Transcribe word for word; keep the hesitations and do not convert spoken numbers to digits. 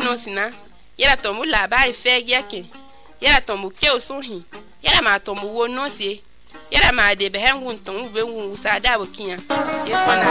no sina yera to mu labari fe yake yera to mu ke osuhin yera ma to mu wo no sie yera ma de be hen wun ton be wun sa da bokiya yeso na